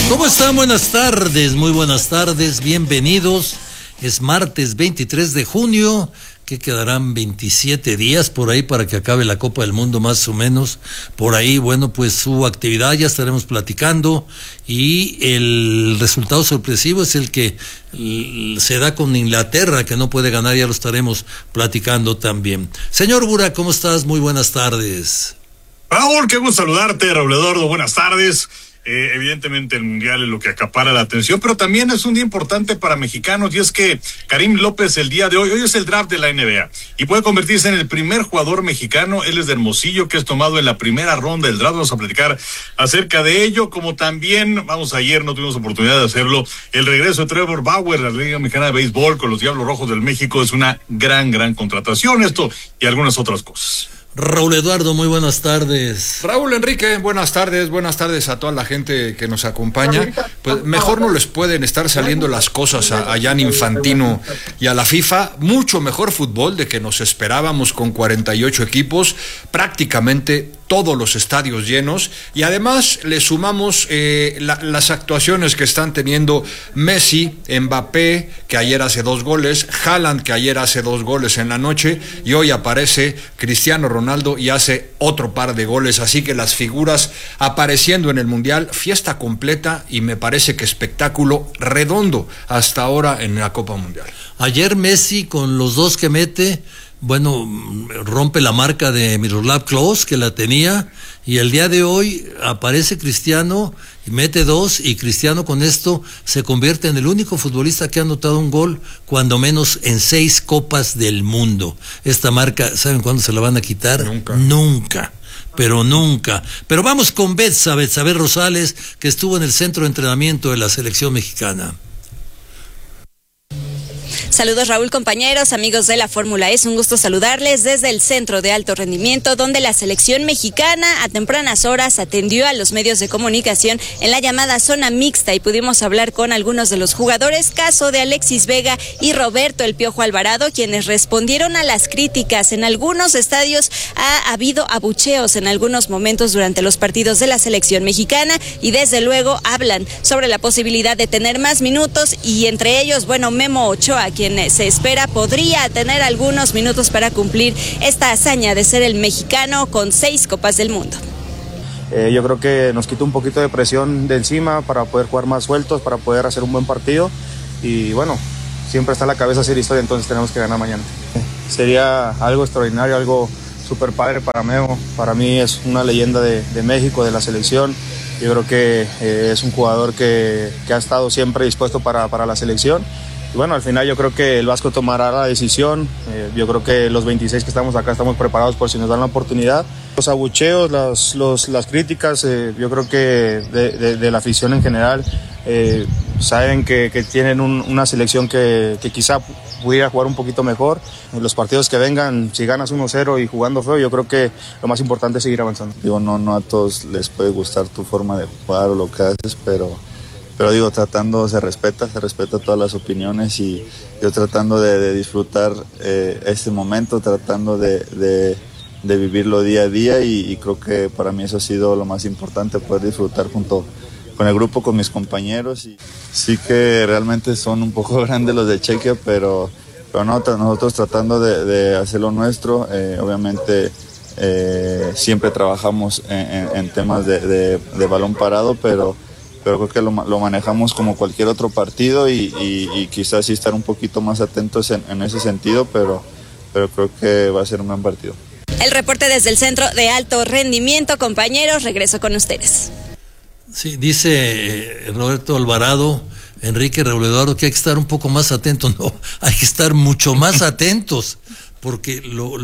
¿Cómo están? Buenas tardes, muy buenas tardes, bienvenidos. Es martes 23 de junio, que quedarán 27 días por ahí para que acabe la Copa del Mundo más o menos. Por ahí, bueno, pues su actividad ya estaremos platicando y el resultado sorpresivo es el que se da con Inglaterra, que no puede ganar, ya lo estaremos platicando también. Señor Bura, ¿cómo estás? Muy buenas tardes. Raúl, qué gusto saludarte, Raúl Eduardo, buenas tardes. Evidentemente el Mundial es lo que acapara la atención, pero también es un día importante para mexicanos, y es que Karim López el día de hoy es el draft de la NBA, y puede convertirse en el primer jugador mexicano. Él es de Hermosillo, que es tomado en la primera ronda del draft. Vamos a platicar acerca de ello, como también, ayer no tuvimos oportunidad de hacerlo, el regreso de Trevor Bauer a la Liga Mexicana de Béisbol con los Diablos Rojos del México es una gran contratación, esto y algunas otras cosas. Raúl Eduardo, muy buenas tardes. Raúl Enrique, buenas tardes a toda la gente que nos acompaña. Pues mejor no les pueden estar saliendo las cosas a Gianni Infantino y a la FIFA. Mucho mejor fútbol de que nos esperábamos, con 48 equipos, prácticamente todos los estadios llenos, y además le sumamos las actuaciones que están teniendo Messi, Mbappé, que ayer hace 2 goles, Haaland, que ayer hace 2 goles en la noche, y hoy aparece Cristiano Ronaldo y hace otro par de goles. Así que las figuras apareciendo en el Mundial, fiesta completa, y me parece que espectáculo redondo hasta ahora en la Copa Mundial. Ayer Messi, con los 2 que mete, bueno, rompe la marca de Miroslav Klose, que la tenía, y el día de hoy aparece Cristiano y mete 2, y Cristiano con esto se convierte en el único futbolista que ha anotado un gol, cuando menos en 6 Copas del Mundo. Esta marca, ¿saben cuándo se la van a quitar? Nunca. Pero vamos con Betsabe Rosales, que estuvo en el centro de entrenamiento de la selección mexicana. Saludos, Raúl, compañeros, amigos de la Fórmula. Es un gusto saludarles desde el Centro de Alto Rendimiento, donde la selección mexicana a tempranas horas atendió a los medios de comunicación en la llamada zona mixta, y pudimos hablar con algunos de los jugadores, caso de Alexis Vega y Roberto El Piojo Alvarado, quienes respondieron a las críticas. En algunos estadios ha habido abucheos en algunos momentos durante los partidos de la selección mexicana, y desde luego hablan sobre la posibilidad de tener más minutos, y entre ellos, bueno, Memo Ochoa, quien se espera podría tener algunos minutos para cumplir esta hazaña de ser el mexicano con 6 Copas del Mundo. Yo creo que nos quita un poquito de presión de encima para poder jugar más sueltos, para poder hacer un buen partido, y bueno, siempre está en la cabeza hacer historia, entonces tenemos que ganar mañana. Sería algo extraordinario, algo súper padre para Memo. Para mí es una leyenda de México, de la selección. Yo creo que es un jugador que ha estado siempre dispuesto para la selección. Y bueno, al final yo creo que el Vasco tomará la decisión. Yo creo que los 26 que estamos acá estamos preparados por si nos dan la oportunidad. Los abucheos, las críticas, yo creo que de la afición en general, saben que tienen una selección que quizá pudiera jugar un poquito mejor. En los partidos que vengan, si ganas 1-0 y jugando feo, yo creo que lo más importante es seguir avanzando. Digo, no a todos les puede gustar tu forma de jugar o lo que haces, pero digo, se respeta todas las opiniones, y yo tratando de disfrutar este momento, tratando de vivirlo día a día, y creo que para mí eso ha sido lo más importante, poder disfrutar junto con el grupo, con mis compañeros. Y sí que realmente son un poco grandes los de Chequia, pero no, nosotros tratando de hacer lo nuestro. Obviamente siempre trabajamos en temas de balón parado, pero creo que lo manejamos como cualquier otro partido, y quizás sí estar un poquito más atentos en ese sentido, pero creo que va a ser un buen partido. El reporte desde el Centro de Alto Rendimiento, compañeros, regreso con ustedes. Sí, dice Roberto Alvarado, Enrique, Raúl Eduardo, que hay que estar un poco más atentos. No, hay que estar mucho más atentos, porque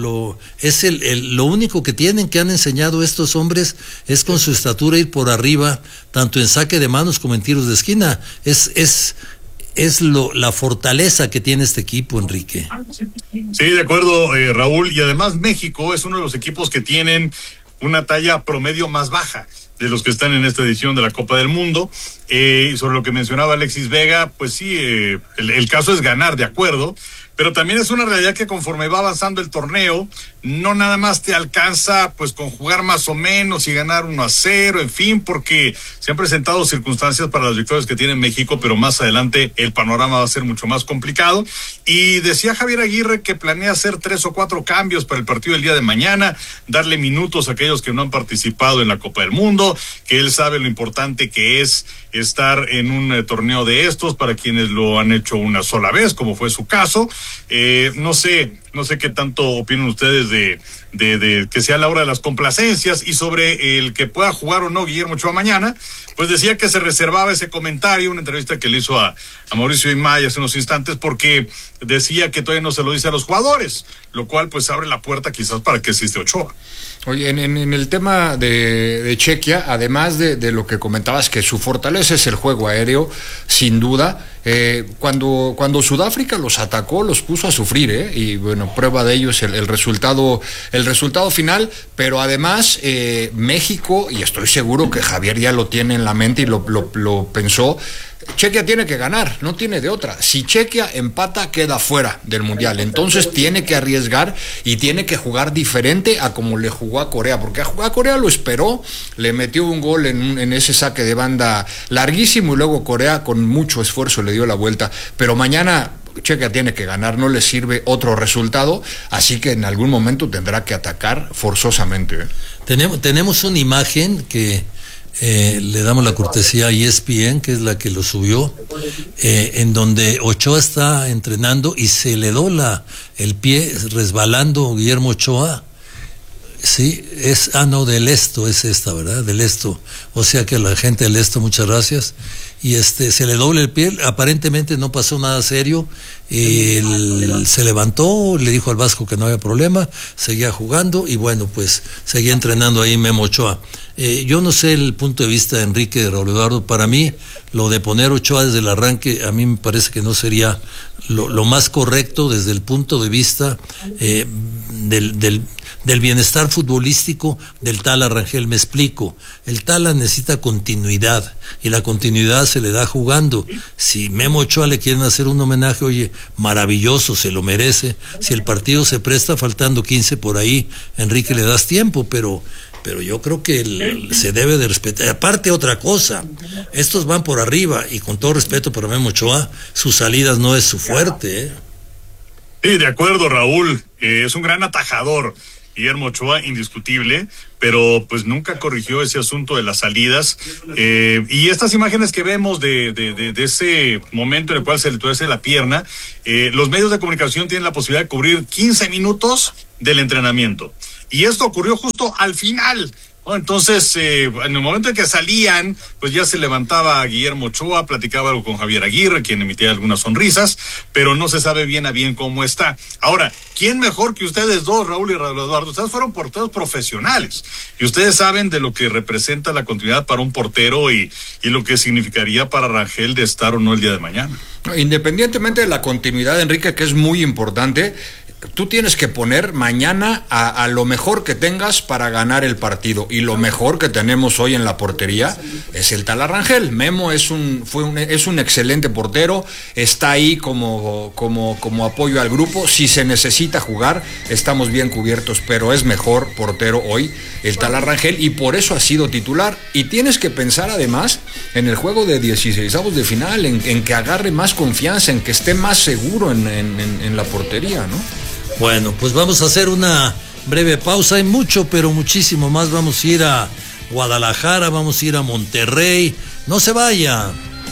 lo único que han enseñado estos hombres es con su estatura ir por arriba, tanto en saque de manos como en tiros de esquina. Es la fortaleza que tiene este equipo, Enrique. Sí, de acuerdo, Raúl, y además México es uno de los equipos que tienen una talla promedio más baja de los que están en esta edición de la Copa del Mundo. Sobre lo que mencionaba Alexis Vega, pues sí, el caso es ganar, de acuerdo, pero también es una realidad que conforme va avanzando el torneo, no nada más te alcanza pues con jugar más o menos y ganar 1-0, en fin, porque se han presentado circunstancias para las victorias que tiene México, pero más adelante el panorama va a ser mucho más complicado. Y decía Javier Aguirre que planea hacer 3 o 4 cambios para el partido del día de mañana, darle minutos a aquellos que no han participado en la Copa del Mundo, que él sabe lo importante que es estar en un torneo de estos para quienes lo han hecho una sola vez, como fue su caso. No sé qué tanto opinan ustedes de que sea la hora de las complacencias, y sobre el que pueda jugar o no Guillermo Ochoa mañana, pues decía que se reservaba ese comentario, una entrevista que le hizo a Mauricio Imay hace unos instantes, porque decía que todavía no se lo dice a los jugadores, lo cual pues abre la puerta quizás para que existe Ochoa. Oye, en el tema de Chequia, además de lo que comentabas, que su fortaleza es el juego aéreo, sin duda. Cuando Sudáfrica los atacó, los puso a sufrir, y bueno, prueba de ello es el resultado final, pero además México, y estoy seguro que Javier ya lo tiene en la mente y lo pensó, Chequia tiene que ganar, no tiene de otra. Si Chequia empata, queda fuera del Mundial. Entonces tiene que arriesgar y tiene que jugar diferente a como le jugó a Corea, porque a Corea lo esperó, le metió un gol en ese saque de banda larguísimo, y luego Corea con mucho esfuerzo le dio la vuelta. Pero mañana Chequia tiene que ganar, no le sirve otro resultado, así que en algún momento tendrá que atacar forzosamente. Tenemos una imagen que le damos la cortesía a ESPN, que es la que lo subió, en donde Ochoa está entrenando y se le dobla el pie resbalando Guillermo Ochoa. Sí, del Esto, es esta, ¿verdad? Del Esto. O sea que la gente del Esto, muchas gracias. Y se le dobla el pie, aparentemente no pasó nada serio. Se levantó, le dijo al Vasco que no había problema, seguía jugando y bueno, pues seguía entrenando ahí Memo Ochoa. Yo no sé el punto de vista de Enrique de Raúl Eduardo. Para mí, lo de poner Ochoa desde el arranque, a mí me parece que no sería lo más correcto desde el punto de vista del bienestar futbolístico del Tala Rangel. Me explico, el Tala necesita continuidad, y la continuidad se le da jugando. Si Memo Ochoa le quieren hacer un homenaje, oye, maravilloso, se lo merece. Si el partido se presta faltando 15 por ahí, Enrique, le das tiempo, pero yo creo que se debe de respetar. Aparte, otra cosa, estos van por arriba, y con todo respeto para Memo Ochoa, sus salidas no es su fuerte, Sí, de acuerdo, Raúl, es un gran atajador Guillermo Ochoa, indiscutible, pero pues nunca corrigió ese asunto de las salidas, y estas imágenes que vemos de ese momento en el cual se le tuerce la pierna, los medios de comunicación tienen la posibilidad de cubrir 15 minutos del entrenamiento, y esto ocurrió justo al final. Entonces, en el momento en que salían, pues ya se levantaba Guillermo Ochoa, platicaba algo con Javier Aguirre, quien emitía algunas sonrisas, pero no se sabe bien a bien cómo está. Ahora, ¿quién mejor que ustedes dos, Raúl y Raúl Eduardo? Ustedes fueron porteros profesionales, y ustedes saben de lo que representa la continuidad para un portero y lo que significaría para Rangel de estar o no el día de mañana. Independientemente de la continuidad, Enrique, que es muy importante, tú tienes que poner mañana a lo mejor que tengas para ganar el partido, y lo mejor que tenemos hoy en la portería es el Tala Rangel. Memo es un excelente portero, está ahí como apoyo al grupo. Si se necesita jugar, estamos bien cubiertos, pero es mejor portero hoy el Tala Rangel, y por eso ha sido titular. Y tienes que pensar además en el juego de 16avos de final, en que agarre más confianza, en que esté más seguro en la portería, ¿no? Bueno, pues vamos a hacer una breve pausa. Hay mucho, pero muchísimo más. Vamos a ir a Guadalajara, vamos a ir a Monterrey. No se vaya.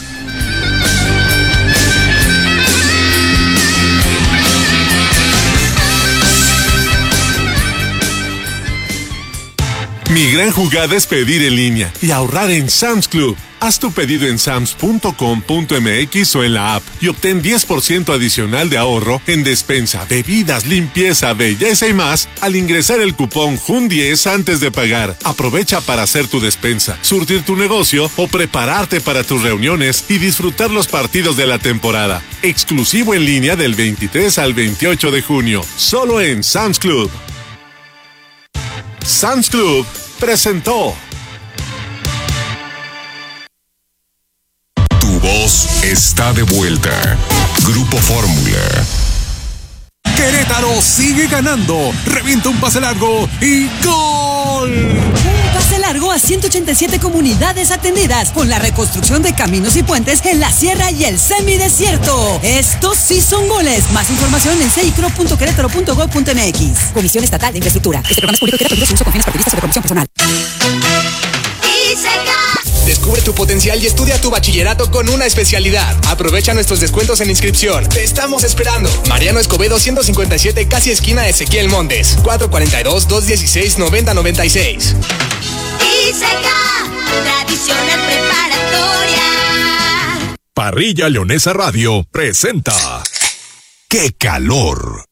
Mi gran jugada es pedir en línea y ahorrar en Sam's Club. Haz tu pedido en sams.com.mx o en la app y obtén 10% adicional de ahorro en despensa, bebidas, limpieza, belleza y más al ingresar el cupón JUN10 antes de pagar. Aprovecha para hacer tu despensa, surtir tu negocio o prepararte para tus reuniones y disfrutar los partidos de la temporada. Exclusivo en línea del 23 al 28 de junio, solo en Sam's Club. Sam's Club presentó. Tu voz está de vuelta. Grupo Fórmula. Querétaro sigue ganando. Revienta un pase largo y ¡gol! Un pase largo a 187 comunidades atendidas con la reconstrucción de caminos y puentes en la sierra y el semidesierto. Estos sí son goles. Más información en ceicro.querétaro.gov.mx. Comisión Estatal de Infraestructura. Este programa es público y gratuito sin uso con fines partidistas o de promoción personal. Descubre tu potencial y estudia tu bachillerato con una especialidad. Aprovecha nuestros descuentos en inscripción. Te estamos esperando. Mariano Escobedo 157, casi esquina Ezequiel Montes. 442-216-9096. Tradicional preparatoria. Parrilla Leonesa Radio presenta ¡Qué calor!